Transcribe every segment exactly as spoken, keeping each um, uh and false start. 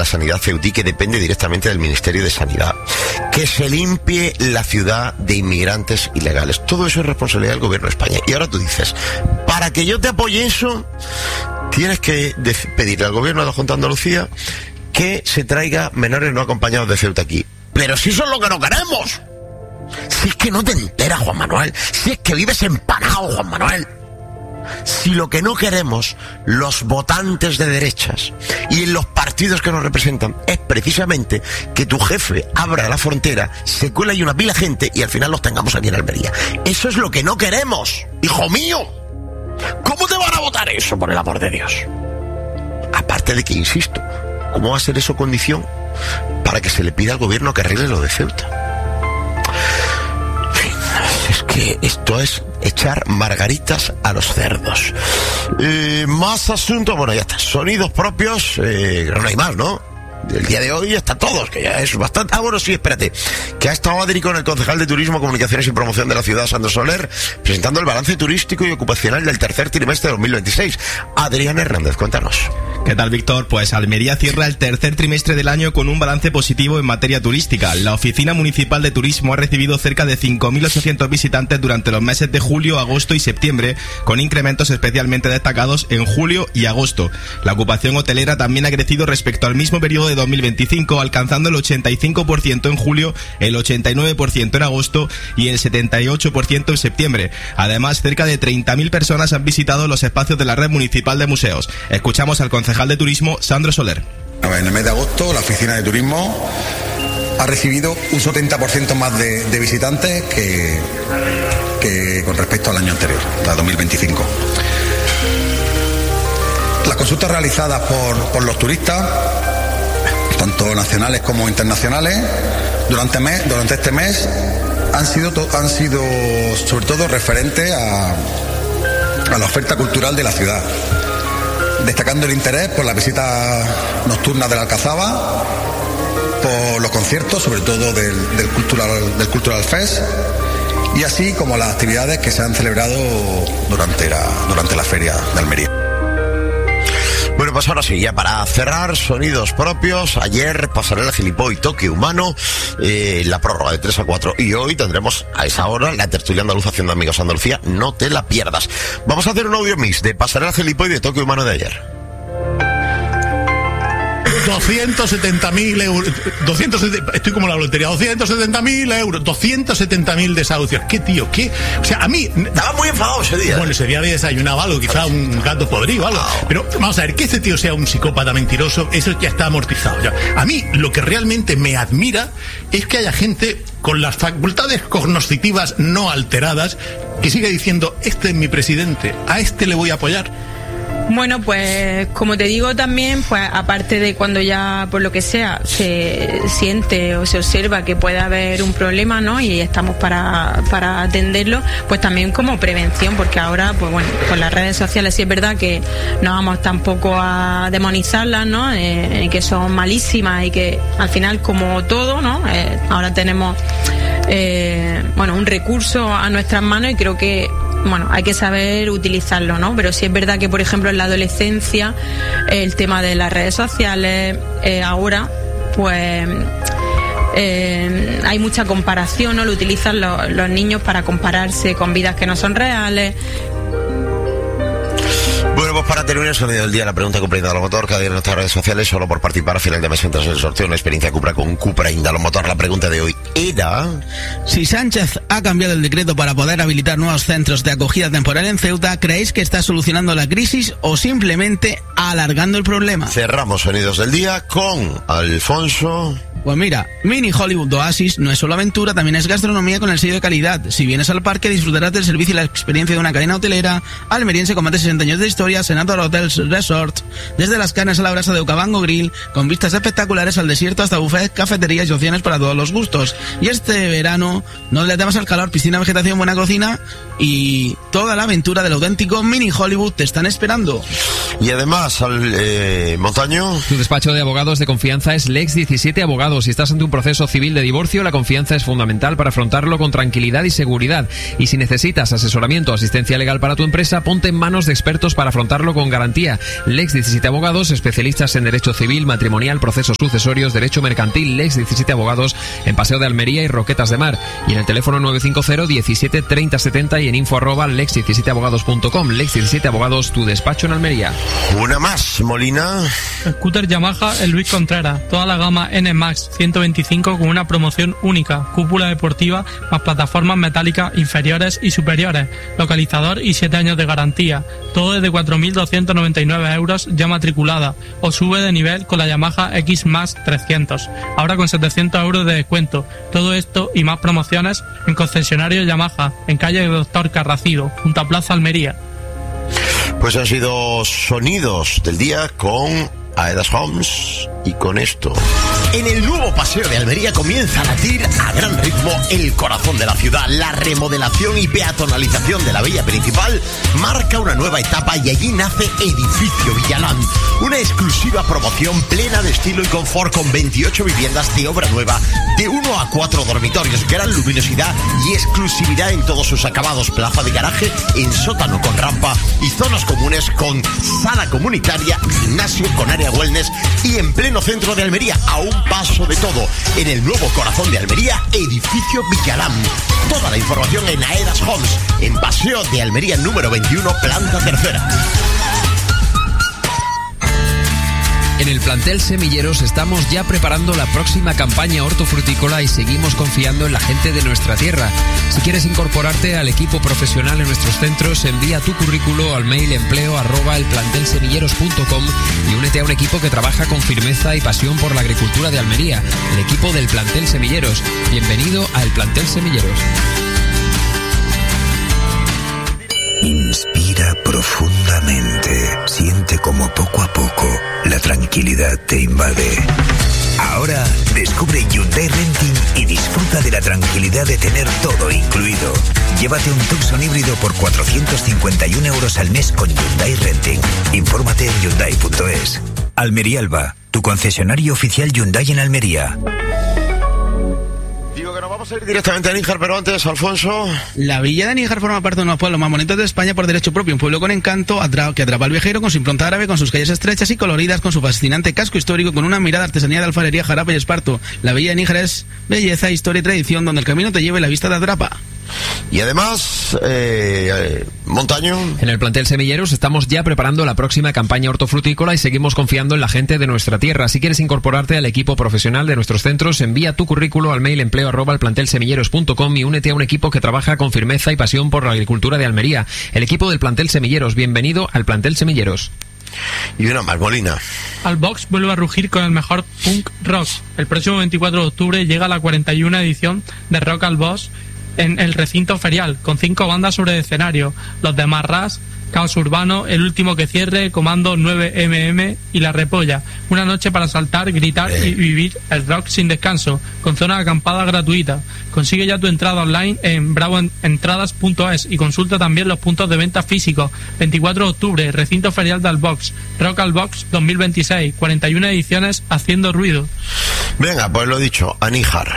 sanidad ceutí, que depende directamente del Ministerio de Sanidad. Que se limpie la ciudad de inmigrantes ilegales. Todo eso es responsabilidad del gobierno de España. Y ahora tú dices, para que yo te apoye eso, tienes que pedirle al gobierno de la Junta de Andalucía que se traiga menores no acompañados de Ceuta aquí. Pero si eso es lo que no queremos. Si es que no te enteras, Juan Manuel. Si es que vives empanado, Juan Manuel. Si lo que no queremos los votantes de derechas y en los partidos que nos representan es precisamente que tu jefe abra la frontera, se cuela y una pila de gente y al final los tengamos aquí en Almería. Eso es lo que no queremos, hijo mío. ¿Cómo te van a votar eso, por el amor de Dios? Aparte de que, insisto, ¿cómo va a ser eso condición para que se le pida al gobierno que arregle lo de Ceuta? Es que esto es echar margaritas a los cerdos. Eh, más asuntos, bueno, ya está. Sonidos propios, eh, no hay más, ¿no? El día de hoy está todos, que ya es bastante. Ah, bueno, sí, espérate. Que ha estado Adri con el concejal de Turismo, Comunicaciones y Promoción de la ciudad, Sandro Soler, presentando el balance turístico y ocupacional del tercer trimestre de dos mil veintiséis. Adrián Hernández, cuéntanos. ¿Qué tal, Víctor? Pues Almería cierra el tercer trimestre del año con un balance positivo en materia turística. La Oficina Municipal de Turismo ha recibido cerca de cinco mil ochocientos visitantes durante los meses de julio, agosto y septiembre, con incrementos especialmente destacados en julio y agosto. La ocupación hotelera también ha crecido respecto al mismo periodo de dos mil veinticinco, alcanzando el ochenta y cinco por ciento en julio, el ochenta y nueve por ciento en agosto y el setenta y ocho por ciento en septiembre. Además, cerca de treinta mil personas han visitado los espacios de la red municipal de museos. Escuchamos al concejal de Turismo, Sandro Soler. En el mes de agosto, la Oficina de Turismo ha recibido un setenta por ciento más de, de visitantes que, que con respecto al año anterior, a dos mil veinticinco. Las consultas realizadas por, por los turistas, tanto nacionales como internacionales, durante, mes, durante este mes han sido, to, han sido sobre todo referentes a, a la oferta cultural de la ciudad, destacando el interés por las visitas nocturnas de la Alcazaba, por los conciertos, sobre todo del, del, Cultural, del Cultural Fest, y así como las actividades que se han celebrado durante la, durante la Feria de Almería. Bueno, pues ahora sí, ya para cerrar, sonidos propios. Ayer Pasarela Gilipoy, Toque Humano, eh, la prórroga de tres a cuatro. Y hoy tendremos a esa hora la tertulia andaluza haciendo Amigos Andalucía. No te la pierdas. Vamos a hacer un audio mix de Pasarela Gilipoy de Toque Humano de ayer. doscientos setenta mil euros, doscientos, estoy como la lotería, doscientos setenta mil euros, doscientos setenta mil desahucios. ¿Qué, tío? ¿Qué? O sea, a mí... Estaba muy enfadado ese día. Bueno, ese día había desayunado algo, quizá un gato podrido, algo. Pero vamos a ver, que este tío sea un psicópata mentiroso, eso ya está amortizado. Ya. A mí, lo que realmente me admira es que haya gente con las facultades cognitivas no alteradas que sigue diciendo, este es mi presidente, a este le voy a apoyar. Bueno, pues como te digo también, pues aparte de cuando ya por lo que sea se siente o se observa que puede haber un problema, ¿no? Y estamos para, para atenderlo, pues también como prevención, porque ahora, pues bueno, con las redes sociales sí es verdad que no vamos tampoco a demonizarlas, ¿no? Eh, que son malísimas y que al final, como todo, ¿no? Eh, ahora tenemos eh, bueno, un recurso a nuestras manos y creo que bueno, hay que saber utilizarlo, ¿no? Pero sí es verdad que, por ejemplo, en la adolescencia, el tema de las redes sociales, eh, ahora, pues eh, hay mucha comparación, ¿no? Lo utilizan lo, los niños para compararse con vidas que no son reales. Bueno, pues para terminar el sonido del día, la pregunta Cupra Indalomotor, cada día en nuestras redes sociales, solo por participar a final de mes entras en el sorteo, una experiencia Cupra con Cupra Indalomotor. La pregunta de hoy era... Si Sánchez ha cambiado el decreto para poder habilitar nuevos centros de acogida temporal en Ceuta, ¿creéis que está solucionando la crisis o simplemente alargando el problema? Cerramos sonidos del día con Alfonso... Pues mira, Mini Hollywood Oasis no es solo aventura, también es gastronomía con el sello de calidad. Si vienes al parque disfrutarás del servicio y la experiencia de una cadena hotelera almeriense con más de sesenta años de historia, Senator Hotels Resort, desde las carnes a la brasa de Ucabango Grill, con vistas espectaculares al desierto hasta buffet, cafeterías y opciones para todos los gustos. Y este verano no le temas al calor, piscina, vegetación, buena cocina y toda la aventura del auténtico Mini Hollywood te están esperando. Y además, al eh, Montaño... Tu despacho de abogados de confianza es Lex diecisiete Abogados. abogado. Si estás ante un proceso civil de divorcio, la confianza es fundamental para afrontarlo con tranquilidad y seguridad. Y si necesitas asesoramiento o asistencia legal para tu empresa, ponte en manos de expertos para afrontarlo con garantía. Lex diecisiete Abogados, especialistas en derecho civil, matrimonial, procesos sucesorios, derecho mercantil. Lex diecisiete Abogados en Paseo de Almería y Roquetas de Mar. Y en el teléfono nueve cinco cero diecisiete treinta setenta y en info arroba lex diecisiete abogados punto com. Lex diecisiete Abogados, tu despacho en Almería. Una más, Molina. Scooter Yamaha El Luis Contreras, toda la gama N Max ciento veinticinco con una promoción única, cúpula deportiva más plataformas metálicas inferiores y superiores, localizador y siete años de garantía, todo desde cuatro mil doscientos noventa y nueve euros ya matriculada, o sube de nivel con la Yamaha X Max trescientos, ahora con setecientos euros de descuento. Todo esto y más promociones en concesionario Yamaha, en calle Doctor Carracido, junto a Plaza Almería. Pues han sido sonidos del día con Aedas Homes y con esto. En el nuevo Paseo de Almería comienza a latir a gran ritmo el corazón de la ciudad. La remodelación y peatonalización de la vía principal marca una nueva etapa y allí nace Edificio Villalán, una exclusiva promoción plena de estilo y confort con veintiocho viviendas de obra nueva de uno a cuatro dormitorios, gran luminosidad y exclusividad en todos sus acabados, plaza de garaje en sótano con rampa y zonas comunes con sala comunitaria, gimnasio con área wellness y en pleno centro de Almería, a un paso de todo, en el nuevo corazón de Almería, Edificio Villalán. Toda la información en Aedas Homes, en Paseo de Almería número veintiuno, planta tercera. En el plantel Semilleros estamos ya preparando la próxima campaña hortofrutícola y seguimos confiando en la gente de nuestra tierra. Si quieres incorporarte al equipo profesional en nuestros centros, envía tu currículo al mail empleo arroba elplantelsemilleros punto com y únete a un equipo que trabaja con firmeza y pasión por la agricultura de Almería, el equipo del plantel Semilleros. Bienvenido a El Plantel Semilleros. Inspira profundamente. Siente como poco a poco la tranquilidad te invade. Ahora descubre Hyundai Renting y disfruta de la tranquilidad de tener todo incluido. Llévate un Tucson híbrido por cuatrocientos cincuenta y uno euros al mes con Hyundai Renting. Infórmate en hyundai punto es. Almería Alba, tu concesionario oficial Hyundai en Almería. Vamos a ir directamente a Níjar, pero antes, Alfonso. La villa de Níjar forma parte de uno de los pueblos más bonitos de España por derecho propio, un pueblo con encanto atra- que atrapa al viajero con su impronta árabe, con sus calles estrechas y coloridas, con su fascinante casco histórico, con una mirada artesanía de alfarería, jarabe y esparto. La villa de Níjar es belleza, historia y tradición, donde el camino te lleva y la vista te atrapa. Y además, eh, eh, Montaño. En el plantel Semilleros estamos ya preparando la próxima campaña hortofrutícola y seguimos confiando en la gente de nuestra tierra. Si quieres incorporarte al equipo profesional de nuestros centros, envía tu currículo al mail empleo arroba elplantelsemilleros punto com y únete a un equipo que trabaja con firmeza y pasión por la agricultura de Almería. El equipo del plantel Semilleros. Bienvenido al plantel Semilleros. Y una más, Molina. Albox vuelve a rugir con el mejor punk rock. El próximo veinticuatro de octubre llega la cuarenta y una edición de Rock Albox en el recinto ferial, con cinco bandas sobre el escenario: Los Demás Ras, Caos Urbano, El Último que Cierre, Comando nueve eme eme y La Repolla. Una noche para saltar, gritar y vivir el rock sin descanso, con zona de acampada gratuita. Consigue ya tu entrada online en bravo entradas punto es y consulta también los puntos de venta físicos. veinticuatro de octubre, recinto ferial de Albox, Rock Albox dos mil veintiséis, cuarenta y una ediciones haciendo ruido. Venga, pues lo dicho, a Níjar.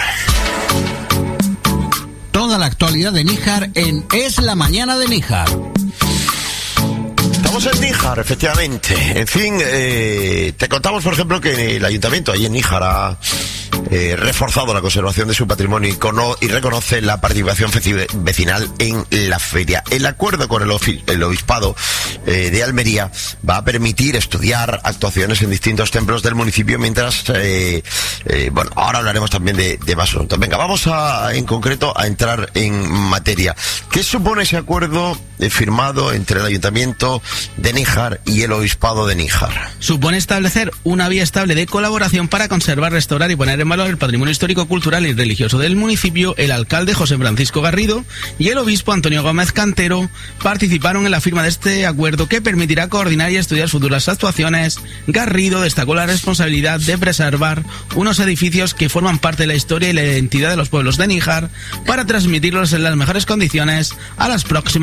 Toda la actualidad de Níjar en Es la Mañana de Níjar. Estamos en Níjar, efectivamente. En fin, eh, te contamos, por ejemplo, que el ayuntamiento ahí en Níjar ha eh, reforzado la conservación de su patrimonio y, cono- y reconoce la participación feci- vecinal en la feria. El acuerdo con el, ofi- el obispado eh, de Almería va a permitir estudiar actuaciones en distintos templos del municipio, mientras, eh, eh, bueno, ahora hablaremos también de, de más asuntos. Venga, vamos a, en concreto, a entrar en materia. ¿Qué supone ese acuerdo eh, firmado entre el ayuntamiento de Níjar y el obispado de Níjar? Supone establecer una vía estable de colaboración para conservar, restaurar y poner en valor el patrimonio histórico, cultural y religioso del municipio. El alcalde José Francisco Garrido y el obispo Antonio Gómez Cantero participaron en la firma de este acuerdo que permitirá coordinar y estudiar futuras actuaciones. Garrido destacó la responsabilidad de preservar unos edificios que forman parte de la historia y la identidad de los pueblos de Níjar para transmitirlos en las mejores condiciones a las próximas generaciones.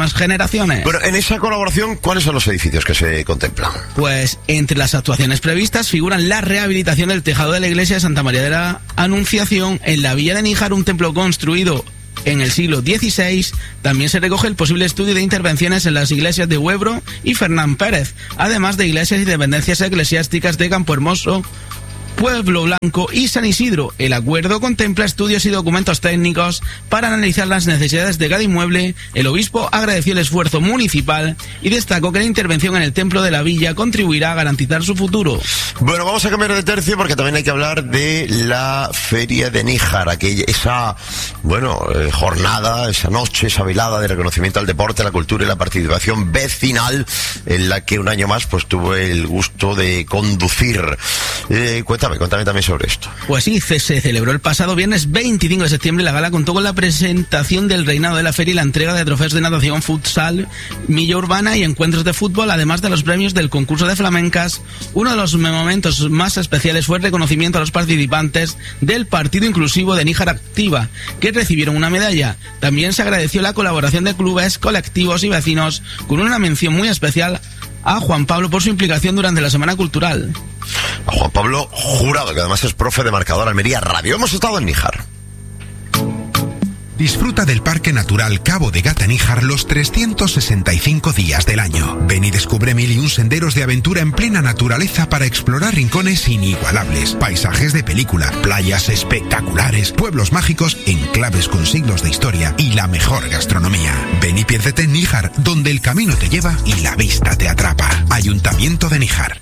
celebraciones. Pero en esa colaboración, ¿cuáles son los edificios que se contemplan? Pues entre las actuaciones previstas figuran la rehabilitación del tejado de la iglesia de Santa María de la Anunciación en la villa de Níjar, un templo construido en el siglo dieciséis. También se recoge el posible estudio de intervenciones en las iglesias de Huebro y Fernán Pérez, además de iglesias y dependencias eclesiásticas de Campo Hermoso, Pueblo Blanco y San Isidro. El acuerdo contempla estudios y documentos técnicos para analizar las necesidades de cada inmueble. El obispo agradeció el esfuerzo municipal y destacó que la intervención en el templo de la villa contribuirá a garantizar su futuro. Bueno, vamos a cambiar de tercio porque también hay que hablar de la Feria de Níjar, aquella, esa, bueno, eh, jornada, esa noche, esa velada de reconocimiento al deporte, a la cultura y la participación vecinal, en la que un año más pues tuve el gusto de conducir. Eh, cuéntame. Cuéntame también sobre esto. Pues sí, se celebró el pasado viernes veinticinco de septiembre. La gala contó con la presentación del reinado de la feria y la entrega de trofeos de natación, futsal, milla urbana y encuentros de fútbol, además de los premios del concurso de flamencas. Uno de los momentos más especiales fue el reconocimiento a los participantes del Partido Inclusivo de Níjar Activa, que recibieron una medalla. También se agradeció la colaboración de clubes, colectivos y vecinos, con una mención muy especial a Juan Pablo por su implicación durante la Semana Cultural. A Juan Pablo Jurado, que además es profe de Marcador Almería Radio. Hemos estado en Níjar. Disfruta del Parque Natural Cabo de Gata Níjar los trescientos sesenta y cinco días del año. Ven y descubre mil y un senderos de aventura en plena naturaleza para explorar rincones inigualables, paisajes de película, playas espectaculares, pueblos mágicos, enclaves con siglos de historia y la mejor gastronomía. Ven y piérdete en Níjar, donde el camino te lleva y la vista te atrapa. Ayuntamiento de Níjar.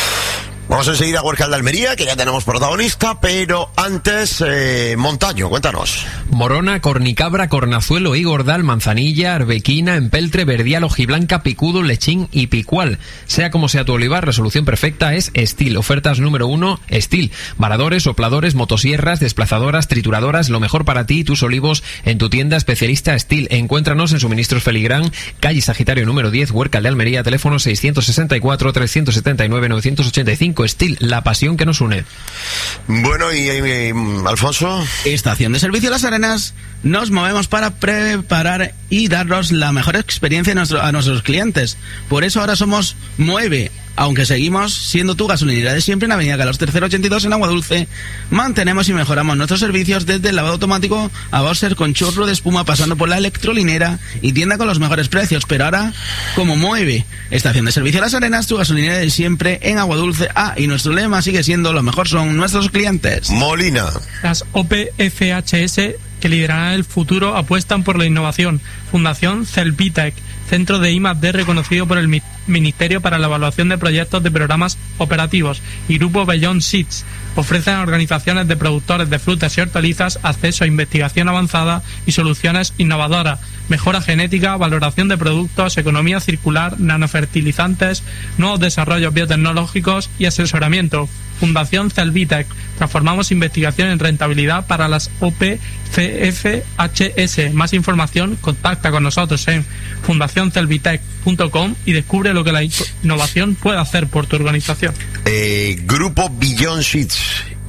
Vamos enseguida a Huércal de Almería, que ya tenemos protagonista, pero antes, eh, Montaño, cuéntanos. Morona, Cornicabra, Cornazuelo, Igordal, Manzanilla, Arbequina, Empeltre, Verdial, Ojiblanca, Picudo, Lechín y Picual. Sea como sea tu olivar, resolución perfecta es Estil. Ofertas número uno, Estil. Varadores, sopladores, motosierras, desplazadoras, trituradoras, lo mejor para ti y tus olivos en tu tienda especialista Estil. Encuéntranos en Suministros Feligrán, calle Sagitario número diez, Huércal de Almería, teléfono seiscientos sesenta y cuatro, trescientos setenta y nueve, novecientos ochenta y cinco. Estil, la pasión que nos une. Bueno, y, y, y Alfonso. Estación de Servicio Las Arenas. Nos movemos para preparar y darnos la mejor experiencia a, nuestro, a nuestros clientes. Por eso ahora somos Mueve. Aunque seguimos siendo tu gasolinera de siempre en Avenida Carlos tercero ochenta y dos en Aguadulce, mantenemos y mejoramos nuestros servicios desde el lavado automático a boxer con chorro de espuma, pasando por la electrolinera y tienda con los mejores precios. Pero ahora, como Mueve, Estación de Servicio Las Arenas, tu gasolinera de siempre en Aguadulce. Ah, y nuestro lema sigue siendo: lo mejor son nuestros clientes. Molina. Las O P F H S que liderarán el futuro apuestan por la innovación. Fundación Celvitec, centro de I más D reconocido por el Ministerio para la Evaluación de Proyectos de Programas Operativos, y Grupo Beyond Seeds ofrecen a organizaciones de productores de frutas y hortalizas acceso a investigación avanzada y soluciones innovadoras, mejora genética, valoración de productos, economía circular, nanofertilizantes, nuevos desarrollos biotecnológicos y asesoramiento. Fundación Celvitec, transformamos investigación en rentabilidad para las O P C F H S. Más información, contacta con nosotros en fundación celvitec punto com y descubre lo que la innovación puede hacer por tu organización. Eh, Grupo Beyond Seeds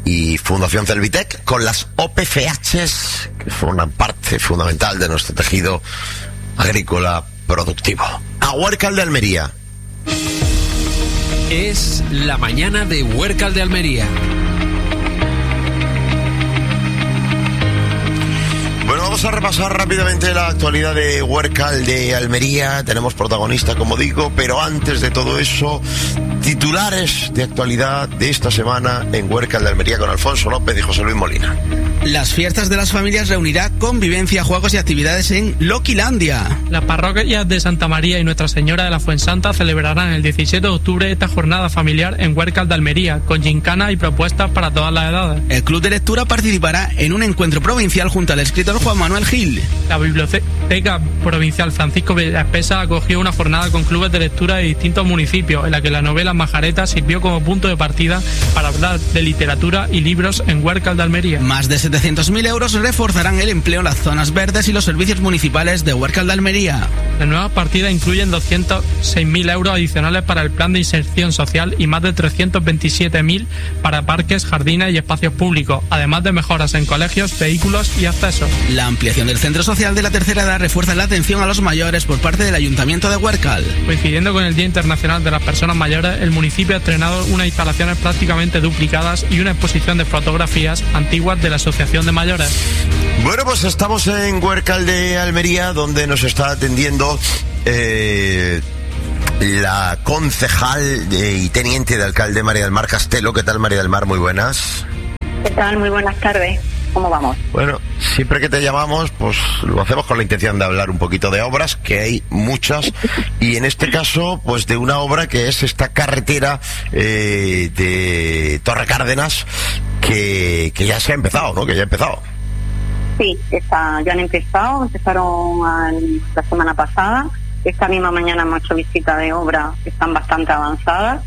y Fundación Celvitec con las O P F Hs, que forman parte fundamental de nuestro tejido agrícola productivo. A Huércal de Almería. Es la mañana de Huércal de Almería. Bueno, vamos a repasar rápidamente la actualidad de Huércal de Almería. Tenemos protagonista, como digo, pero antes de todo eso, titulares de actualidad de esta semana en Huércal de Almería con Alfonso López y José Luis Molina. Las fiestas de las familias reunirá convivencia, juegos y actividades en Loquilandia. Las parroquias de Santa María y Nuestra Señora de la Fuensanta celebrarán el diecisiete de octubre esta jornada familiar en Huércal de Almería, con gincana y propuestas para todas las edades. El Club de Lectura participará en un encuentro provincial junto al escritor Juan Manuel Gil. La Biblioteca Provincial Francisco Villaspesa acogió una jornada con clubes de lectura de distintos municipios, en la que la novela Majareta sirvió como punto de partida para hablar de literatura y libros en Huércal de Almería. Más de setecientos setecientos mil euros reforzarán el empleo en las zonas verdes y los servicios municipales de Huércal de Almería. Las nuevas partidas incluyen doscientos seis mil euros adicionales para el plan de inserción social y más de trescientos veintisiete mil para parques, jardines y espacios públicos, además de mejoras en colegios, vehículos y accesos. La ampliación del centro social de la tercera edad refuerza la atención a los mayores por parte del Ayuntamiento de Huércal. Coincidiendo con el Día Internacional de las Personas Mayores, el municipio ha estrenado unas instalaciones prácticamente duplicadas y una exposición de fotografías antiguas de la Asociación de Mayores. Bueno, pues estamos en Huércal de Almería, donde nos está atendiendo eh, la concejal de, y teniente de alcalde María del Mar Castelo. ¿Qué tal, María del Mar? Muy buenas. ¿Qué tal? Muy buenas tardes. ¿Cómo vamos? Bueno, siempre que te llamamos, pues lo hacemos con la intención de hablar un poquito de obras, que hay muchas, y en este caso, pues de una obra que es esta carretera eh, de Torre Cárdenas, que, que ya se ha empezado, ¿no? Que ya ha empezado. Sí, está, ya han empezado, empezaron al, la semana pasada. Esta misma mañana hemos hecho visita de obra, están bastante avanzadas.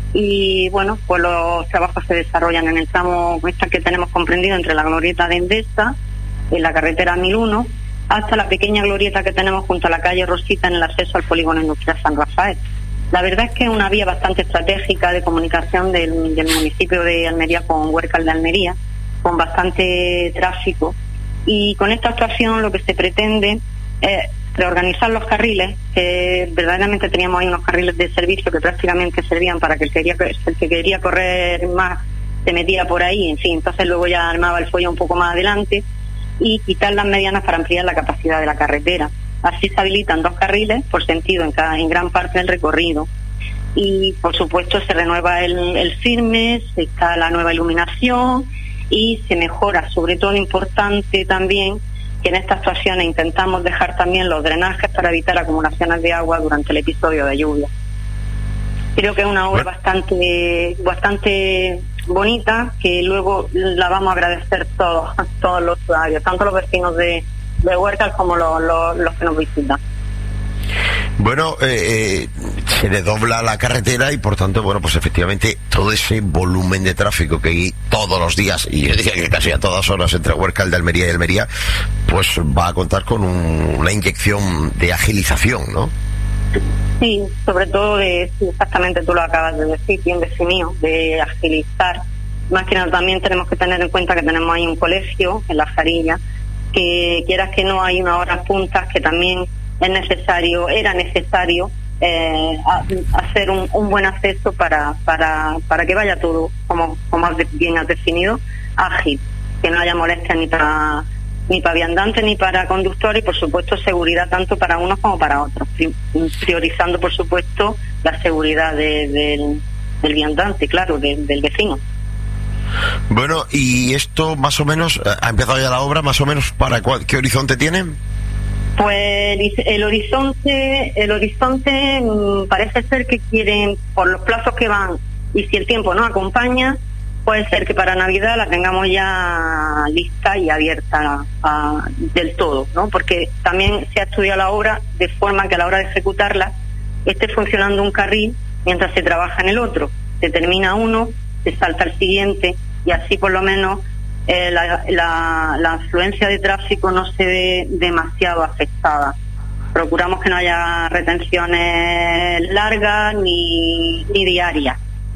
Y bueno, pues los trabajos se desarrollan en el tramo esta que tenemos comprendido entre la glorieta de Endesa, en la carretera mil uno, hasta la pequeña glorieta que tenemos junto a la calle Rosita en el acceso al polígono industrial San Rafael. La verdad es que es una vía bastante estratégica de comunicación del, del municipio de Almería con Huércal de Almería, con bastante tráfico, y con esta actuación lo que se pretende es reorganizar los carriles, que verdaderamente teníamos ahí unos carriles de servicio que prácticamente servían para que el que quería, el que quería correr más se metía por ahí, en fin, entonces luego ya armaba el follón un poco más adelante, y quitar las medianas para ampliar la capacidad de la carretera. Así se habilitan dos carriles por sentido en, cada, en gran parte del recorrido. Y por supuesto se renueva el, el firme, se está la nueva iluminación y se mejora, sobre todo importante también, que en estas actuaciones intentamos dejar también los drenajes para evitar acumulaciones de agua durante el episodio de lluvia. Creo que es una obra bastante bastante bonita, que luego la vamos a agradecer todos, todos los usuarios, tanto los vecinos de, de Huércal como los, los, los que nos visitan. Bueno, eh, eh, se desdobla la carretera y por tanto, bueno, pues efectivamente todo ese volumen de tráfico que hay todos los días, y yo diría que casi a todas horas entre Huércal de Almería y Almería, pues va a contar con un, una inyección de agilización, ¿no? Sí, sobre todo de, sí, exactamente tú lo acabas de decir, bien definido, de agilizar. Más que nada también tenemos que tener en cuenta que tenemos ahí un colegio en La Jarilla, que quieras que no hay unas horas puntas que también es necesario, era necesario eh, a, hacer un, un buen acceso para, para, para que vaya todo, como, como bien has definido, ágil, que no haya molestias ni para ni para viandantes ni para conductores, y por supuesto seguridad tanto para unos como para otros, priorizando por supuesto la seguridad de, del, del viandante, claro, de, del vecino. Bueno, y esto más o menos, ¿ha empezado ya la obra? Más o menos, ¿para cuál, qué horizonte tiene? Pues el horizonte, el horizonte mmm, parece ser que quieren, por los plazos que van y si el tiempo no acompaña, puede ser que para Navidad la tengamos ya lista y abierta a, del todo, ¿no? Porque también se ha estudiado la obra de forma que a la hora de ejecutarla esté funcionando un carril mientras se trabaja en el otro. Se termina uno, se salta al siguiente y así por lo menos Eh, la, la, la afluencia de tráfico no se ve demasiado afectada. Procuramos que no haya retenciones largas ni, ni diarias.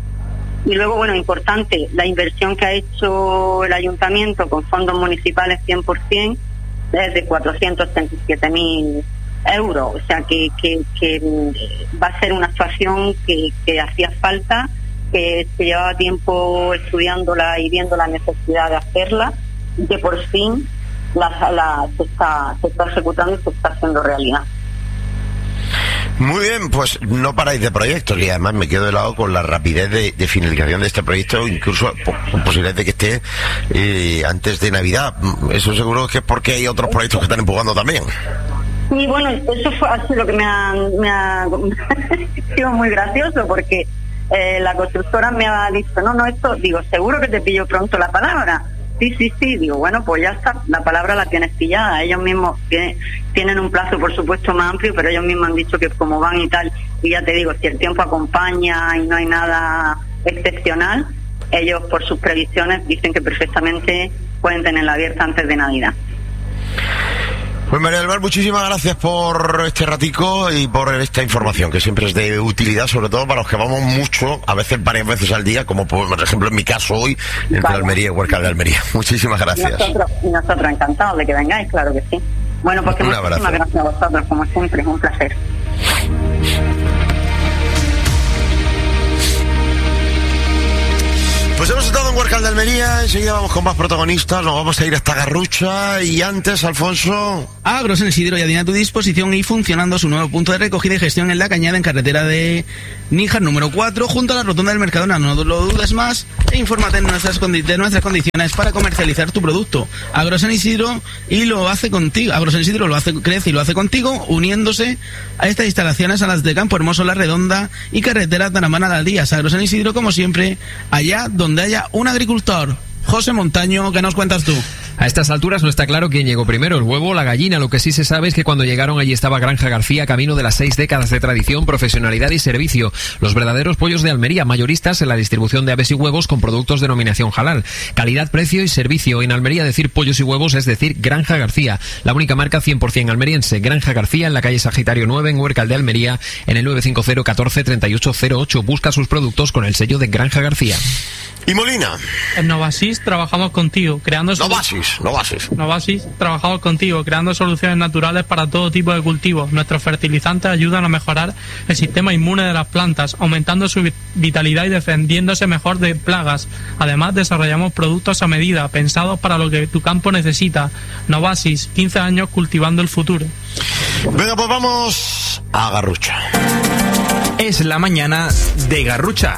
Y luego, bueno, importante, la inversión que ha hecho el ayuntamiento con fondos municipales cien por ciento es de cuatrocientos treinta y siete mil euros. O sea que, que, que va a ser una actuación que, que hacía falta, que se llevaba tiempo estudiándola y viendo la necesidad de hacerla, y que por fin la, la, se, está, se está ejecutando y se está haciendo realidad. Muy bien, pues no paráis de proyectos, y además me quedo helado con la rapidez de, de finalización de este proyecto, incluso con posibilidad de que esté eh, antes de Navidad. Eso seguro que es porque hay otros proyectos que están empujando también. Y bueno, eso fue así lo que me ha, me ha sido muy gracioso, porque Eh, la constructora me ha dicho, no, no, esto, digo, seguro que te pillo pronto la palabra. Sí, sí, sí, digo, bueno, pues ya está, la palabra la tienes pillada. Ellos mismos tienen, tienen un plazo, por supuesto, más amplio, pero ellos mismos han dicho que como van y tal, y ya te digo, si el tiempo acompaña y no hay nada excepcional, ellos por sus previsiones dicen que perfectamente pueden tenerla abierta antes de Navidad. Pues María del Mar, muchísimas gracias por este ratico y por esta información, que siempre es de utilidad, sobre todo para los que vamos mucho, a veces varias veces al día, como por ejemplo en mi caso hoy, entre vale. Almería y Huércal de Almería. Muchísimas gracias. Y nosotros, y nosotros encantados de que vengáis, claro que sí. Bueno, pues que muchísimas abrazo. Gracias a vosotros, como siempre, es un placer. Pues hemos estado en Huércal de Almería, enseguida vamos con más protagonistas, nos vamos a ir hasta Garrucha y antes, Alfonso... Agro San Isidro ya tiene a tu disposición y funcionando su nuevo punto de recogida y gestión en La Cañada, en carretera de Níjar número cuatro, junto a la rotonda del Mercadona. No lo dudes más e infórmate en nuestras, condi- de nuestras condiciones para comercializar tu producto. Agro San Isidro y lo hace contigo, Agro San Isidro lo hace, crece y lo hace contigo, uniéndose a estas instalaciones a las de Campo Hermoso, La Redonda y carretera Tanamana de Aldías. Agro San Isidro, como siempre, allá donde haya un agricultor. José Montaño, ¿qué nos cuentas tú? A estas alturas no está claro quién llegó primero, el huevo o la gallina. Lo que sí se sabe es que cuando llegaron allí estaba Granja García, camino de las seis décadas de tradición, profesionalidad y servicio. Los verdaderos pollos de Almería, mayoristas en la distribución de aves y huevos con productos de denominación halal. Calidad, precio y servicio. En Almería decir pollos y huevos es decir Granja García. La única marca cien por ciento almeriense. Granja García, en la calle Sagitario nueve, en Huércal de Almería, en el nueve cinco cero, catorce, treinta y ocho cero ocho. Busca sus productos con el sello de Granja García. ¿Y Molina? En Novasis trabajamos contigo, creando... Novasis, Novasis. Novasis trabajamos contigo, creando soluciones naturales para todo tipo de cultivos. Nuestros fertilizantes ayudan a mejorar el sistema inmune de las plantas, aumentando su vitalidad y defendiéndose mejor de plagas. Además, desarrollamos productos a medida, pensados para lo que tu campo necesita. Novasis, quince años cultivando el futuro. Venga, pues vamos a Garrucha. Es la mañana de Garrucha.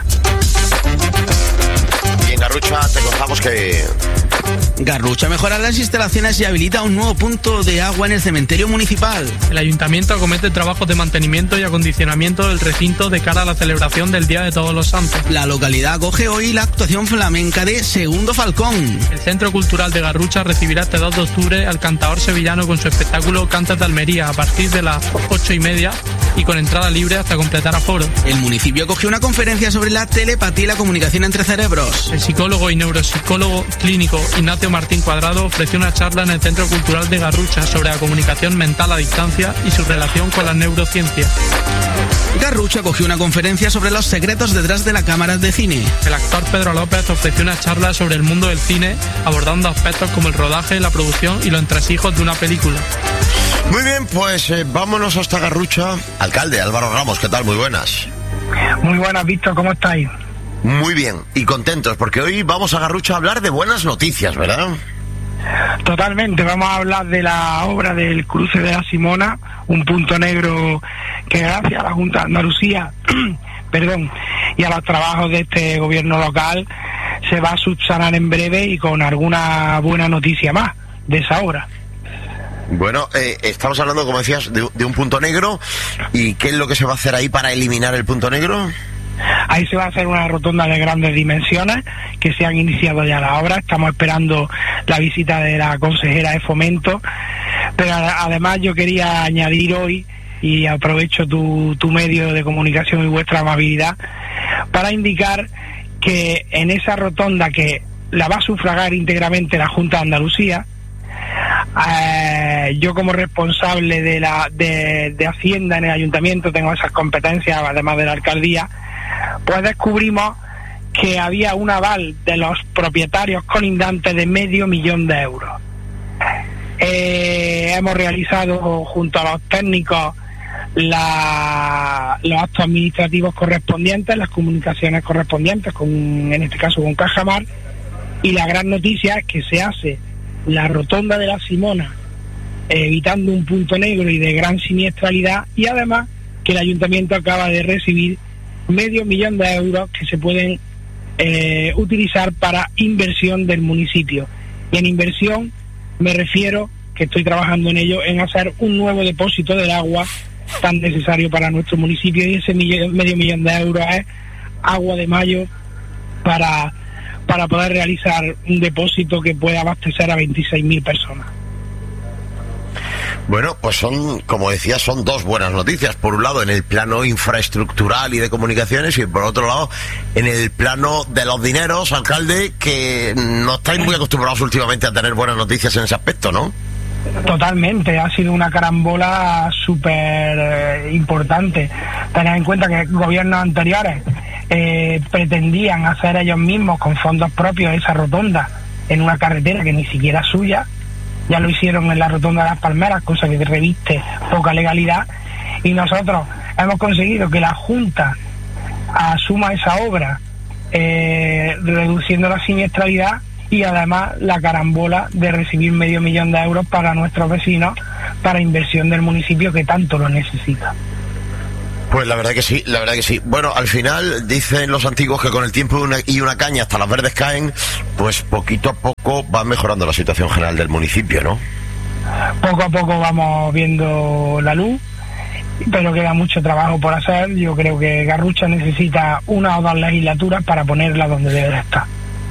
En Garrucha te contamos que... Garrucha mejora las instalaciones y habilita un nuevo punto de agua en el cementerio municipal. El ayuntamiento acomete trabajos de mantenimiento y acondicionamiento del recinto de cara a la celebración del Día de Todos los Santos. La localidad acoge hoy la actuación flamenca de Segundo Falcón. El Centro Cultural de Garrucha recibirá este dos de octubre al cantador sevillano con su espectáculo Cantas de Almería a partir de las ocho y media y con entrada libre hasta completar aforo. El municipio acogió una conferencia sobre la telepatía y la comunicación entre cerebros. El psicólogo y neuropsicólogo clínico Ignacio Martín Cuadrado ofreció una charla en el Centro Cultural de Garrucha sobre la comunicación mental a distancia y su relación con la neurociencia. Garrucha acogió una conferencia sobre los secretos detrás de la cámara de cine. El actor Pedro López ofreció una charla sobre el mundo del cine, abordando aspectos como el rodaje, la producción y los entresijos de una película. Muy bien, pues eh, vámonos hasta Garrucha. Alcalde Álvaro Ramos, ¿qué tal? Muy buenas. Muy buenas, Víctor, ¿cómo estáis? Muy bien, y contentos, porque hoy vamos a Garrucha a hablar de buenas noticias, ¿verdad? Totalmente, vamos a hablar de la obra del cruce de la Simona, un punto negro que gracias a la Junta de Andalucía, perdón, y a los trabajos de este gobierno local se va a subsanar en breve y con alguna buena noticia más de esa obra. Bueno, eh, estamos hablando, como decías, de, de un punto negro. ¿Y qué es lo que se va a hacer ahí para eliminar el punto negro? Ahí se va a hacer una rotonda de grandes dimensiones que se han iniciado ya la obra. Estamos esperando la visita de la consejera de Fomento, pero además yo quería añadir hoy, y aprovecho tu, tu medio de comunicación y vuestra amabilidad, para indicar que en esa rotonda, que la va a sufragar íntegramente la Junta de Andalucía, Eh, yo como responsable de la de, de Hacienda en el Ayuntamiento tengo esas competencias, además de la alcaldía, pues descubrimos que había un aval de los propietarios colindantes de medio millón de euros. Eh, hemos realizado junto a los técnicos la, los actos administrativos correspondientes, las comunicaciones correspondientes, con, en este caso con Cajamar, y la gran noticia es que se hace la rotonda de la Simona, eh, evitando un punto negro y de gran siniestralidad, y además que el ayuntamiento acaba de recibir medio millón de euros que se pueden eh, utilizar para inversión del municipio. Y en inversión me refiero, que estoy trabajando en ello, en hacer un nuevo depósito del agua tan necesario para nuestro municipio, y ese millón, medio millón de euros es agua de mayo para para poder realizar un depósito que pueda abastecer a veintiséis mil personas. Bueno, pues son, como decía, son dos buenas noticias. Por un lado, en el plano infraestructural y de comunicaciones, y por otro lado, en el plano de los dineros, alcalde, que no estáis muy acostumbrados últimamente a tener buenas noticias en ese aspecto, ¿no? Totalmente, ha sido una carambola súper eh, importante. Tened en cuenta que gobiernos anteriores eh, pretendían hacer ellos mismos con fondos propios esa rotonda en una carretera que ni siquiera es suya. Ya lo hicieron en la rotonda de las Palmeras, cosa que reviste poca legalidad, y nosotros hemos conseguido que la Junta asuma esa obra eh, reduciendo la siniestralidad y además la carambola de recibir medio millón de euros para nuestros vecinos para inversión del municipio que tanto lo necesita. Pues la verdad que sí, la verdad que sí. Bueno, al final dicen los antiguos que con el tiempo una, y una caña hasta las verdes caen, pues poquito a poco va mejorando la situación general del municipio, ¿no? Poco a poco vamos viendo la luz, pero queda mucho trabajo por hacer. Yo creo que Garrucha necesita una o dos legislaturas para ponerla donde debe estar.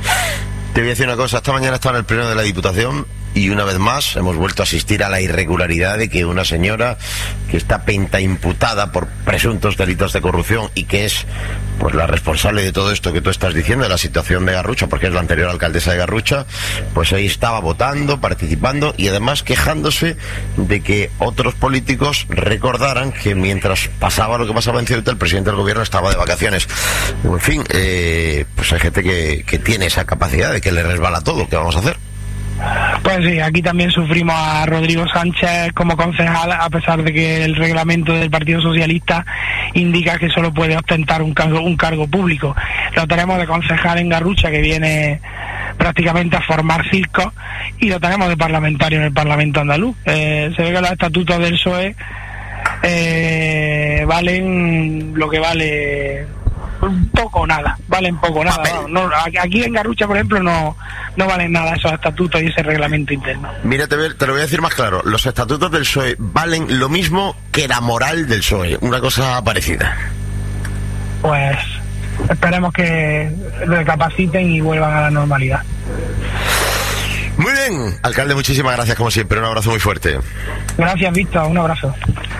Te voy a decir una cosa, esta mañana estaba en el pleno de la Diputación y una vez más hemos vuelto a asistir a la irregularidad de que una señora que está pentaimputada por presuntos delitos de corrupción y que es pues la responsable de todo esto que tú estás diciendo, de la situación de Garrucha, porque es la anterior alcaldesa de Garrucha, pues ahí estaba votando, participando y además quejándose de que otros políticos recordaran que mientras pasaba lo que pasaba en Ceuta, el presidente del gobierno estaba de vacaciones. En fin, eh, pues hay gente que, que tiene esa capacidad de que le resbala todo. ¿Qué vamos a hacer? Pues sí, aquí también sufrimos a Rodrigo Sánchez como concejal, a pesar de que el reglamento del Partido Socialista indica que solo puede ostentar un cargo, un cargo público. Lo tenemos de concejal en Garrucha, que viene prácticamente a formar circos, y lo tenemos de parlamentario en el Parlamento andaluz. Eh, se ve que los estatutos del P S O E eh, valen lo que vale un poco o nada, valen poco o nada. No, no, aquí en Garrucha, por ejemplo, no, no valen nada esos estatutos y ese reglamento interno. Mira, te, te lo voy a decir más claro. Los estatutos del P S O E valen lo mismo que la moral del P S O E, una cosa parecida. Pues esperemos que recapaciten y vuelvan a la normalidad. Muy bien, alcalde, muchísimas gracias como siempre, un abrazo muy fuerte. Gracias, Víctor, un abrazo.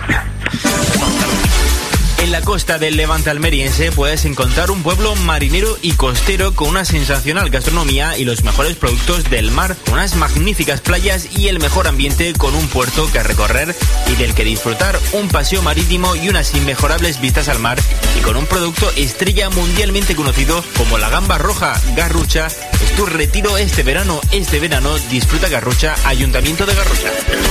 En la costa del Levante almeriense puedes encontrar un pueblo marinero y costero con una sensacional gastronomía y los mejores productos del mar, unas magníficas playas y el mejor ambiente, con un puerto que recorrer y del que disfrutar, un paseo marítimo y unas inmejorables vistas al mar, y con un producto estrella mundialmente conocido como la gamba roja. Garrucha es tu retiro este verano. Este verano disfruta Garrucha, Ayuntamiento de Garrucha.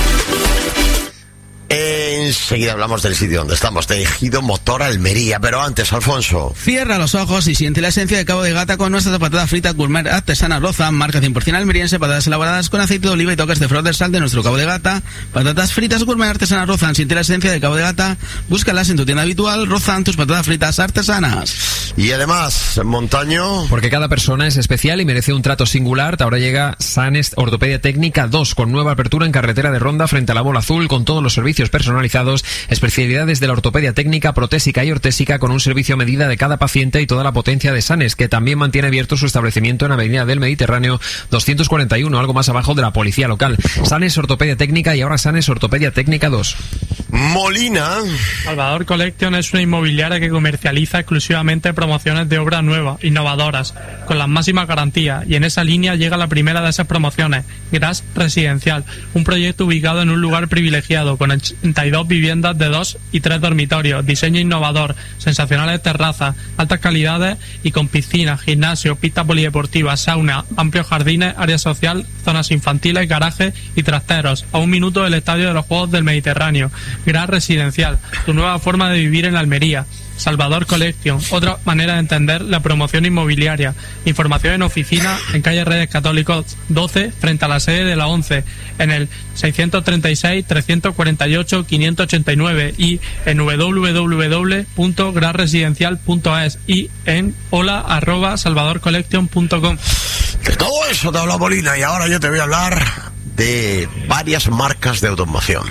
Enseguida hablamos del sitio donde estamos, de Ejido Motor Almería, pero antes, Alfonso. Cierra los ojos y siente la esencia de Cabo de Gata con nuestras patatas fritas gourmet artesanas Roza, marca cien por ciento almeriense, patatas elaboradas con aceite de oliva y toques de flor de sal de nuestro Cabo de Gata. Patatas fritas gourmet artesanas Rozan, siente la esencia de Cabo de Gata, búscalas en tu tienda habitual. Rozan, tus patatas fritas artesanas. Y además, Montaño, porque cada persona es especial y merece un trato singular, ahora llega Sanes Ortopedia Técnica dos, con nueva apertura en carretera de Ronda frente a la Bola Azul, con todos los servicios personalizados, especialidades de la ortopedia técnica, protésica y ortésica, con un servicio a medida de cada paciente y toda la potencia de Sanes, que también mantiene abierto su establecimiento en Avenida del Mediterráneo doscientos cuarenta y uno, algo más abajo de la policía local. Sanes Ortopedia Técnica y ahora Sanes Ortopedia Técnica dos. Molina. Salvador Collection es una inmobiliaria que comercializa exclusivamente promociones de obras nuevas, innovadoras, con las máximas garantías, y en esa línea llega la primera de esas promociones, Gras Residencial, un proyecto ubicado en un lugar privilegiado con ochenta y dos viviendas de dos y tres dormitorios, diseño innovador, sensacionales terrazas, altas calidades y con piscina, gimnasio, pista polideportiva, sauna, amplios jardines, área social, zonas infantiles, garajes y trasteros, a un minuto del Estadio de los Juegos del Mediterráneo. Gras Residencial, tu nueva forma de vivir en Almería. Salvador Collection, otra manera de entender la promoción inmobiliaria. Información en oficina en calle Reyes Católicos doce, frente a la sede de la ONCE, en el seiscientos treinta y seis, trescientos cuarenta y ocho, quinientos ochenta y nueve, y en doble u doble u doble u punto gras residencial punto es y en hola arroba salvador collection punto com. De todo eso te habla Molina, y ahora yo te voy a hablar de varias marcas de automoción.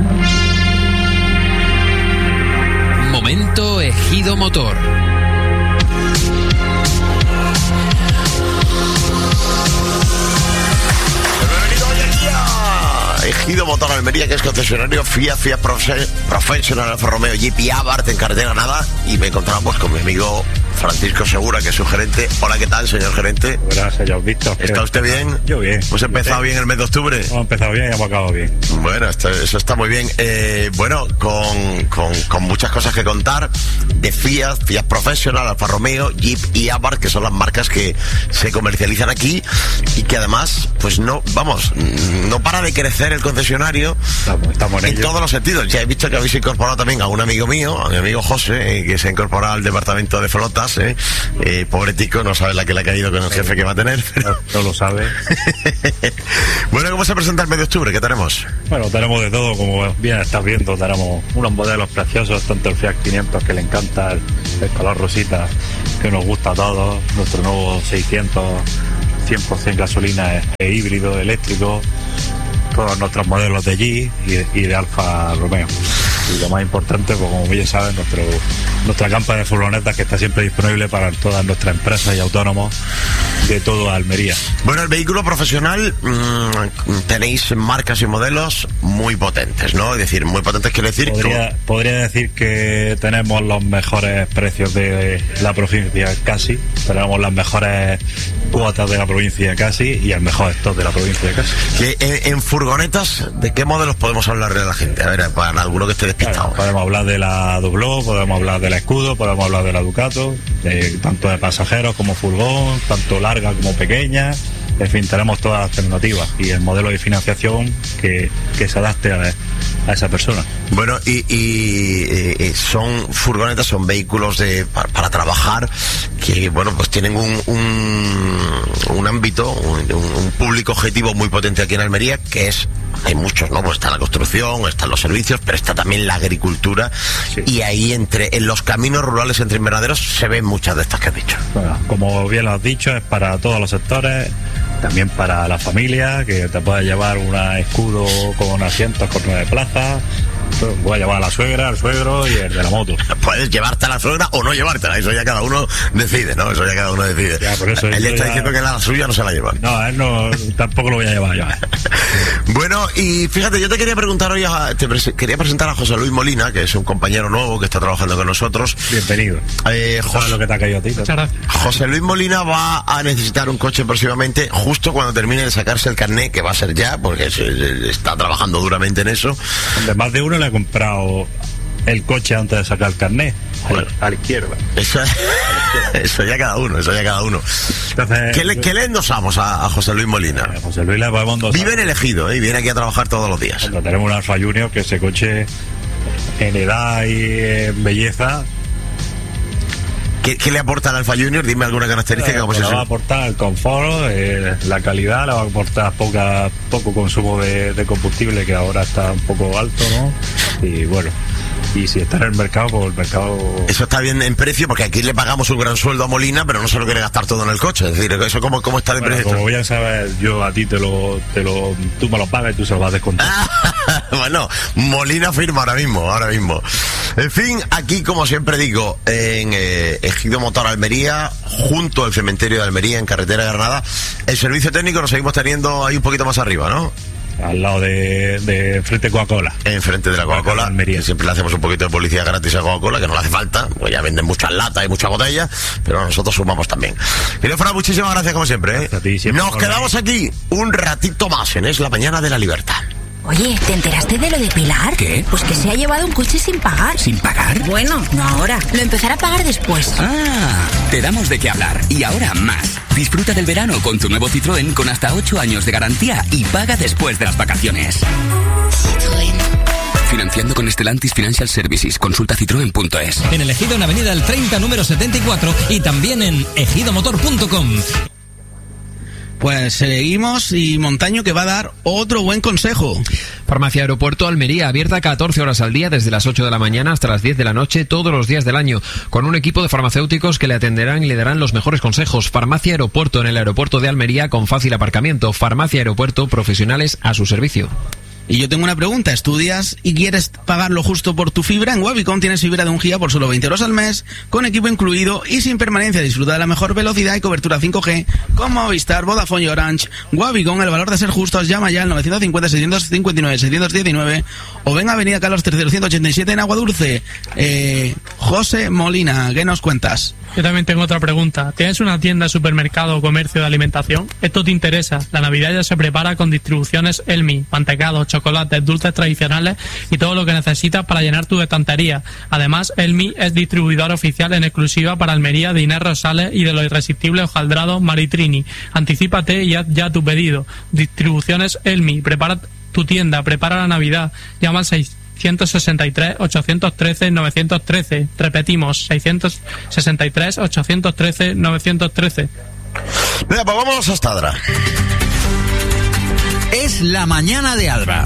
Momento Ejido Motor. Ejido Motor Almería, que es concesionario Fiat, Fiat Profe- Professional, Alfa Romeo, Jeep y Abarth en carretera Granada. Y me encontramos con mi amigo Francisco Segura, que es su gerente. Hola, ¿qué tal, señor gerente? Buenas, señor Víctor. ¿Está usted bien? Yo bien. ¿Pues ha empezado bien el mes de octubre? Hemos empezado bien y hemos acabado bien. Bueno, esto, eso está muy bien. Eh, bueno, con, con, con muchas cosas que contar de Fiat, Fiat Professional, Alfa Romeo, Jeep y Abarth, que son las marcas que se comercializan aquí y que además, pues no, vamos, no para de crecer el concesionario. Estamos, estamos en, en todos los sentidos. Ya he visto que habéis incorporado también a un amigo mío, a mi amigo José, eh, que se ha incorporado al departamento de flotas. Eh. Eh, pobre tico, no sabe la que le ha caído con el jefe que va a tener. Pero... No, no lo sabe. Bueno, ¿cómo se presenta el mes de octubre? ¿Qué tenemos? Bueno, tenemos de todo, como bien estás viendo. Tenemos unos modelos preciosos, tanto el Fiat quinientos, que le encanta el, el color rosita, que nos gusta a todos, nuestro nuevo seiscientos, cien por ciento gasolina e, e híbrido, eléctrico, todos nuestros modelos de Jeep y de, y de Alfa Romeo. Y lo más importante, pues como bien saben, nuestro, nuestra campa de furgonetas, que está siempre disponible para todas nuestras empresas y autónomos de toda Almería. Bueno, el vehículo profesional, mmm, tenéis marcas y modelos muy potentes, ¿no? Es decir, muy potentes quiere decir... Podría, podría decir que tenemos los mejores precios de la provincia casi, tenemos las mejores cuotas de la provincia casi y el mejor stock de la provincia casi. Que en, en furgonetas, ¿de qué modelos podemos hablarle a la gente? A ver, para alguno que esté despistado. Bueno, podemos hablar de la Dobló, podemos hablar de la Escudo, podemos hablar de la Ducato, de, tanto de pasajeros como furgón, tanto larga como pequeña. En fin, tenemos todas las alternativas y el modelo de financiación que, que se adapte a, a esa persona. Bueno, y, y, y son furgonetas, son vehículos de para, para trabajar que, bueno, pues tienen un, un, un ámbito, un, un público objetivo muy potente aquí en Almería, que es, hay muchos, ¿no? Pues está la construcción, están los servicios, pero está también la agricultura. Sí. Y ahí entre en los caminos rurales entre invernaderos se ven muchas de estas que has dicho. Bueno, como bien lo has dicho, es para todos los sectores. También para la familia, que te puedes llevar una Escudo con asientos con nueve plazas. Voy a llevar a la suegra, al suegro y el de la moto. Puedes llevarte a la suegra o no llevártela, eso ya cada uno decide, ¿no? Eso ya cada uno decide. Ya, por eso él está ya... diciendo que la suya no se la lleva. No, a él no, tampoco lo voy a llevar yo. Bueno, y fíjate, yo te quería preguntar hoy, a, te pre- quería presentar a José Luis Molina, que es un compañero nuevo que está trabajando con nosotros. Bienvenido. Eh, José, lo que te ha caído a ti. Muchas gracias. José Luis Molina va a necesitar un coche próximamente, justo cuando termine de sacarse el carnet, que va a ser ya, porque se, está trabajando duramente en eso. De más de uno le ha comprado el coche antes de sacar el carnet. Bueno, a la izquierda. Eso, eso ya cada uno, eso ya cada uno. Entonces, ¿Qué, le, ¿Qué le endosamos a, a José Luis Molina? A José Luis le podemos endosar. Vive en el Ejido, ¿eh? Y viene aquí a trabajar todos los días. Cuando tenemos un Alfa Junior, que ese coche en edad y en belleza. ¿Qué, ¿Qué le aporta el Alfa Junior? Dime alguna característica. Pues le va a aportar el confort, eh, la calidad, le va a aportar poca, poco consumo de, de combustible, que ahora está un poco alto, ¿no? Y bueno, y si está en el mercado, pues el mercado... Eso está bien en precio, porque aquí le pagamos un gran sueldo a Molina, pero no se lo quiere gastar todo en el coche. Es decir, eso cómo, cómo está de bueno, precio. Como bien sabes, yo a ti te lo, te lo, tú me lo pagas y tú se lo vas a descontar. Bueno, Molina firma ahora mismo, ahora mismo. En fin, aquí, como siempre digo, en eh, Ejido Motor Almería, junto al cementerio de Almería, en carretera Granada, el servicio técnico lo seguimos teniendo ahí un poquito más arriba, ¿no? Al lado de, de frente a Coca-Cola. Enfrente de la Coca-Cola. Almería. Siempre le hacemos un poquito de publicidad gratis a Coca-Cola, que no le hace falta, pues ya venden muchas latas y muchas botellas, pero nosotros sumamos también. Querido Fran, muchísimas gracias como siempre, ¿eh? Ti, siempre Nos quedamos aquí un ratito más en Es la Mañana de la Libertad. Oye, ¿te enteraste de lo de Pilar? ¿Qué? Pues que se ha llevado un coche sin pagar. ¿Sin pagar? Bueno, no ahora. Lo empezará a pagar después. Ah, te damos de qué hablar. Y ahora más. Disfruta del verano con tu nuevo Citroën con hasta ocho años de garantía y paga después de las vacaciones. Citroën. Financiando con Stellantis Financial Services. Consulta citroen punto es. En el Ejido, en Avenida El treinta, número setenta y cuatro, y también en ejido motor punto com. Pues seguimos y Montaño, que va a dar otro buen consejo. Farmacia Aeropuerto Almería, abierta catorce horas al día desde las ocho de la mañana hasta las diez de la noche todos los días del año, con un equipo de farmacéuticos que le atenderán y le darán los mejores consejos. Farmacia Aeropuerto en el aeropuerto de Almería con fácil aparcamiento. Farmacia Aeropuerto, profesionales a su servicio. Y yo tengo una pregunta, ¿estudias y quieres pagar lo justo por tu fibra? En Wavicom tienes fibra de un giga por solo veinte euros al mes, con equipo incluido y sin permanencia. Disfruta de la mejor velocidad y cobertura cinco G con Movistar, Vodafone y Orange. Wavicom, el valor de ser justos. Llama ya al nueve cinco cero, seis cinco nueve, seis uno nueve o ven a Avenida Carlos tercero, ciento ochenta y siete en Aguadulce. Eh, José Molina, ¿qué nos cuentas? Yo también tengo otra pregunta. ¿Tienes una tienda, supermercado o comercio de alimentación? ¿Esto te interesa? La Navidad ya se prepara con distribuciones Elmi, mantecados, chocolates, dulces tradicionales y todo lo que necesitas para llenar tu estantería. Además, Elmi es distribuidor oficial en exclusiva para Almería de Inés Rosales y de los irresistibles hojaldrados Maritrini. Anticípate y haz ya tu pedido. Distribuciones Elmi. Prepara tu tienda, prepara la Navidad. Llama al seiscientos sesenta y tres, ochocientos trece, novecientos trece. Repetimos, seiscientos sesenta y tres, ochocientos trece, novecientos trece. Venga, pues vámonos hasta Adra. Es la mañana de Adra.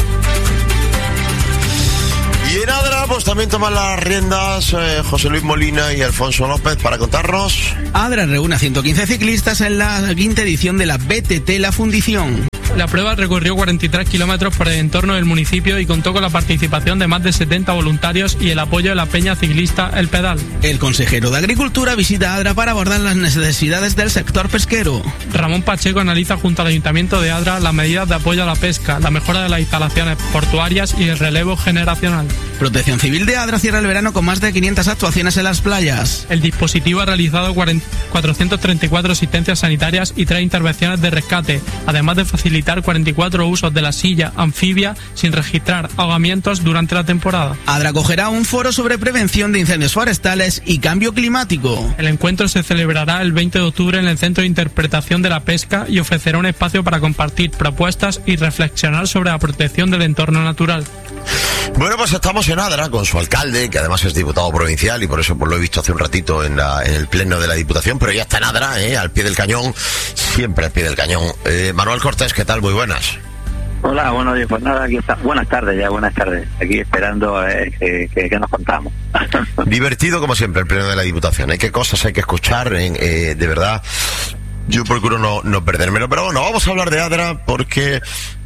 Y en Adra, pues también toman las riendas eh, José Luis Molina y Alfonso López para contarnos. Adra reúne a ciento quince ciclistas en la quinta edición de la B T T La Fundición. La prueba recorrió cuarenta y tres kilómetros por el entorno del municipio y contó con la participación de más de setenta voluntarios y el apoyo de la peña ciclista El Pedal. El consejero de Agricultura visita Adra para abordar las necesidades del sector pesquero. Ramón Pacheco analiza junto al Ayuntamiento de Adra las medidas de apoyo a la pesca, la mejora de las instalaciones portuarias y el relevo generacional. Protección Civil de Adra cierra el verano con más de quinientas actuaciones en las playas. El dispositivo ha realizado cuatrocientas treinta y cuatro asistencias sanitarias y tres intervenciones de rescate, además de facilitar cuarenta y cuatro usos de la silla anfibia sin registrar ahogamientos durante la temporada. Adra acogerá un foro sobre prevención de incendios forestales y cambio climático. El encuentro se celebrará el veinte de octubre en el Centro de Interpretación de la Pesca y ofrecerá un espacio para compartir propuestas y reflexionar sobre la protección del entorno natural. Bueno, pues estamos en Adra con su alcalde, que además es diputado provincial y por eso pues lo he visto hace un ratito en, la, en el pleno de la Diputación, pero ya está en Adra, eh, al pie del cañón, siempre al pie del cañón. Eh, Manuel Cortés, ¿qué tal? Muy buenas. Hola, buenos días. Pues nada, aquí está. Buenas tardes ya, buenas tardes. Aquí esperando eh, que, que, que nos contamos. Divertido como siempre el pleno de la Diputación. Hay que cosas hay que escuchar, eh, eh, de verdad. Yo procuro no, no perdérmelo, pero bueno, vamos a hablar de Adra porque...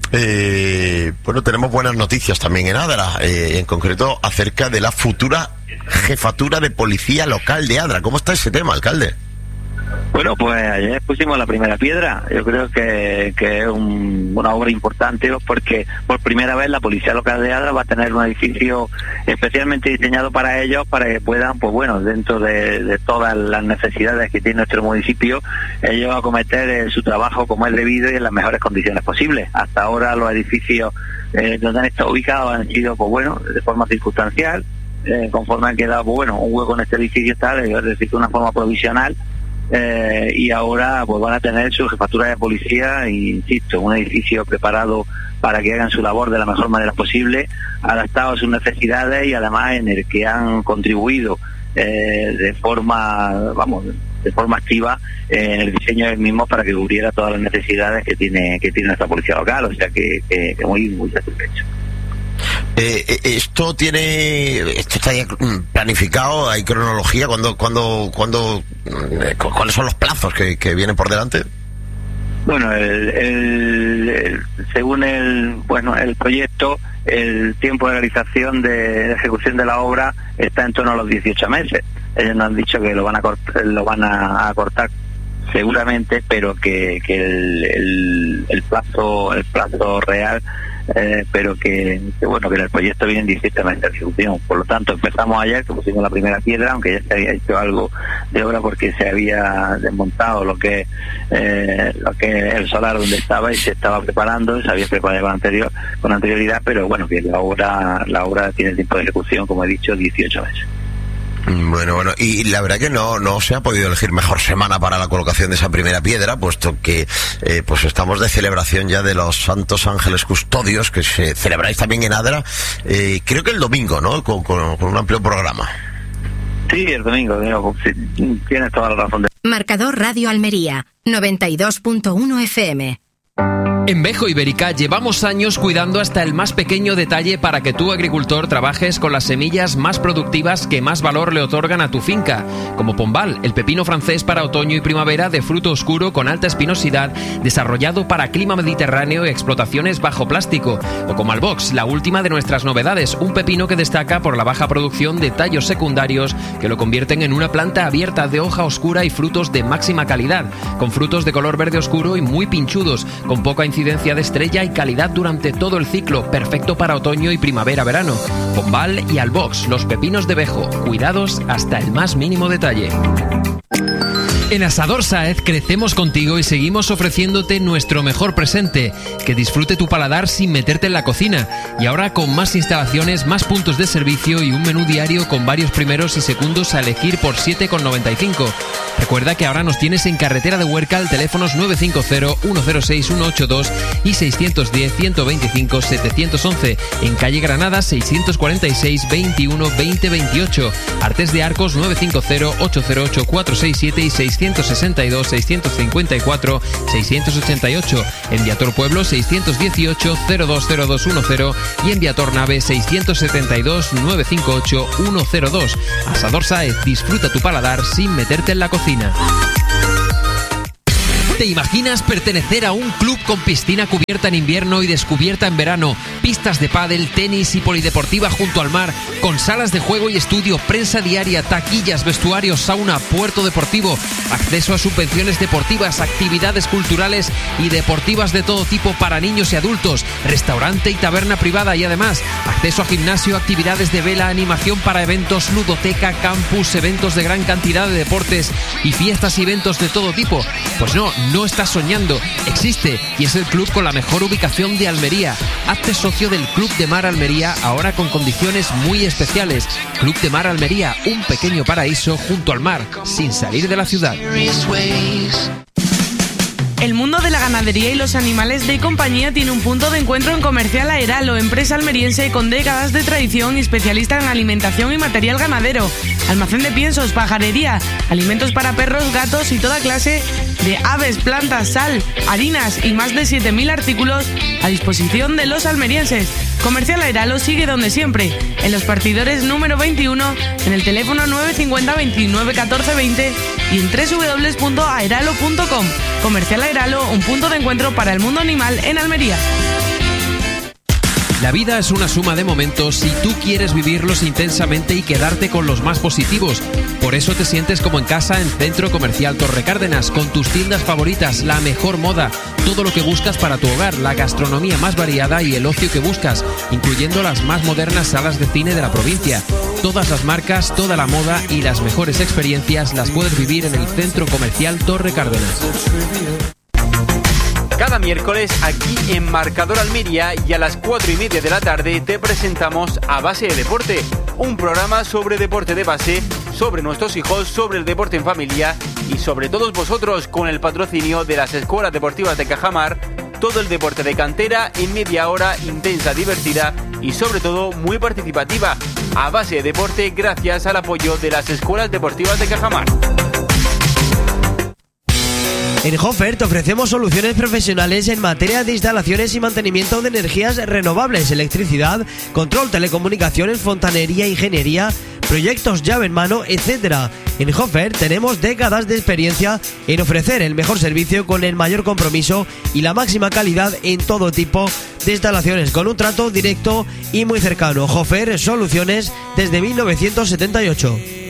Eh, bueno, tenemos buenas noticias también en Adra, eh, en concreto acerca de la futura jefatura de policía local de Adra. ¿Cómo está ese tema, alcalde? Bueno, pues ayer pusimos la primera piedra. Yo creo que, que es un, una obra importante porque por primera vez la Policía Local de Adra va a tener un edificio especialmente diseñado para ellos, para que puedan, pues bueno, dentro de, de todas las necesidades que tiene nuestro municipio, ellos acometer eh, su trabajo como es debido y en las mejores condiciones posibles. Hasta ahora los edificios eh, donde han estado ubicados han sido, pues bueno, de forma circunstancial, eh, conforme han quedado, pues bueno, un hueco en este edificio tal, es decir, de una forma provisional. Eh, y ahora pues van a tener su jefatura de policía, e, insisto, un edificio preparado para que hagan su labor de la mejor manera posible, adaptado a sus necesidades y además en el que han contribuido eh, de forma, vamos, de forma activa eh, en el diseño del mismo para que cubriera todas las necesidades que tiene que tiene nuestra policía local, o sea que, que, que muy muy satisfecho. Eh, esto tiene, esto está ya planificado, hay cronología, cuando, cuando, cuando, eh, ¿cuáles son los plazos que, que vienen por delante? Bueno, el, el, el, según el, bueno, el proyecto, el tiempo de realización de, de ejecución de la obra está en torno a los dieciocho meses. Ellos nos han dicho que lo van a cortar, lo van a, a cortar seguramente, pero que, que el, el, el plazo, el plazo real. Eh, pero que, que bueno, que en el proyecto vienen diecisiete meses de ejecución. Por lo tanto, empezamos ayer, que pusimos la primera piedra, aunque ya se había hecho algo de obra porque se había desmontado lo que eh, lo que el solar donde estaba y se estaba preparando, se había preparado con anterior con anterioridad, pero bueno, que la obra la obra tiene tiempo de ejecución, como he dicho, dieciocho meses. Bueno, bueno, y la verdad que no no se ha podido elegir mejor semana para la colocación de esa primera piedra, puesto que eh, pues estamos de celebración ya de los Santos Ángeles Custodios, que se celebráis también en Adra, eh, creo que el domingo, ¿no? Con, con, con un amplio programa. Sí, el domingo, digo, sí, tienes toda la razón. De... Marcador Radio Almería, noventa y dos punto uno F M. En Bejo Ibérica llevamos años cuidando hasta el más pequeño detalle para que tú, agricultor, trabajes con las semillas más productivas que más valor le otorgan a tu finca, como Pombal, el pepino francés para otoño y primavera de fruto oscuro con alta espinosidad, desarrollado para clima mediterráneo y explotaciones bajo plástico, o como Albox, la última de nuestras novedades, un pepino que destaca por la baja producción de tallos secundarios que lo convierten en una planta abierta de hoja oscura y frutos de máxima calidad, con frutos de color verde oscuro y muy pinchudos, con poca incidencia de estrella y calidad durante todo el ciclo, perfecto para otoño y primavera-verano. Pombal y Albox, los pepinos de Bejo, cuidados hasta el más mínimo detalle. En Asador Sáez crecemos contigo y seguimos ofreciéndote nuestro mejor presente, que disfrute tu paladar sin meterte en la cocina, y ahora con más instalaciones, más puntos de servicio y un menú diario con varios primeros y segundos a elegir por siete con noventa y cinco. Recuerda que ahora nos tienes en Carretera de Huércal, teléfonos nueve cinco cero, uno cero seis, uno ocho dos y seis uno cero, uno dos cinco, siete uno uno, en calle Granada seiscientos cuarenta y seis, veintiuno, veinte, veintiocho, Artes de Arcos nueve cinco cero, ocho cero ocho, cuatro seis siete y seiscientos sesenta y dos, seiscientos cincuenta y cuatro, seiscientos ochenta y ocho, en Viator Pueblo seiscientos dieciocho, cero dos cero dos uno cero y en Viator Nave seiscientos setenta y dos, novecientos cincuenta y ocho, ciento dos. Asador Sáez, disfruta tu paladar sin meterte en la cocina. ¿Te imaginas pertenecer a un club con piscina cubierta en invierno y descubierta en verano, pistas de pádel, tenis y polideportiva junto al mar, con salas de juego y estudio, prensa diaria, taquillas, vestuarios, sauna, puerto deportivo, acceso a subvenciones deportivas, actividades culturales y deportivas de todo tipo para niños y adultos, restaurante y taberna privada y además acceso a gimnasio, actividades de vela, animación para eventos, ludoteca, campus, eventos de gran cantidad de deportes y fiestas y eventos de todo tipo? Pues no, no estás soñando, existe y es el club con la mejor ubicación de Almería. Hazte socio del Club de Mar Almería, ahora con condiciones muy especiales. Club de Mar Almería, un pequeño paraíso junto al mar, sin salir de la ciudad. El mundo de la ganadería y los animales de compañía tiene un punto de encuentro en Comercial Aeralo, empresa almeriense con décadas de tradición y especialista en alimentación y material ganadero. Almacén de piensos, pajarería, alimentos para perros, gatos y toda clase de aves, plantas, sal, harinas y más de siete mil artículos a disposición de los almerienses. Comercial Aeralo sigue donde siempre, en los partidores número veintiuno, en el teléfono nueve cinco cero, veintinueve, catorce, veinte y en doble u doble u doble u punto aeralo punto com. Comercial Aeralo, un punto de encuentro para el mundo animal en Almería. La vida es una suma de momentos y tú quieres vivirlos intensamente y quedarte con los más positivos. Por eso te sientes como en casa en Centro Comercial Torre Cárdenas, con tus tiendas favoritas, la mejor moda, todo lo que buscas para tu hogar, la gastronomía más variada y el ocio que buscas, incluyendo las más modernas salas de cine de la provincia. Todas las marcas, toda la moda y las mejores experiencias las puedes vivir en el Centro Comercial Torre Cárdenas. Cada miércoles aquí en Marcador Almería y a las cuatro y media de la tarde te presentamos A Base de Deporte, un programa sobre deporte de base, sobre nuestros hijos, sobre el deporte en familia y sobre todos vosotros, con el patrocinio de las escuelas deportivas de Cajamar. Todo el deporte de cantera en media hora, intensa, divertida y sobre todo muy participativa. A Base de Deporte, gracias al apoyo de las escuelas deportivas de Cajamar. En Hofer te ofrecemos soluciones profesionales en materia de instalaciones y mantenimiento de energías renovables, electricidad, control, telecomunicaciones, fontanería, ingeniería, proyectos llave en mano, etcétera. En Hofer tenemos décadas de experiencia en ofrecer el mejor servicio con el mayor compromiso y la máxima calidad en todo tipo de instalaciones, con un trato directo y muy cercano. Hofer, soluciones desde mil novecientos setenta y ocho.